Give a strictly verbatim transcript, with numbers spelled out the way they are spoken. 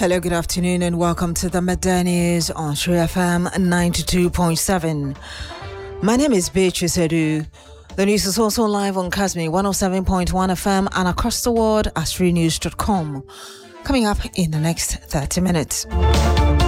Hello, good afternoon, and welcome to the Midday News on True F M ninety-two point seven. My name is Beatrice Edu. The news is also live on Casmi one oh seven point one F M and across the world at true news dot com. Coming up in the next thirty minutes.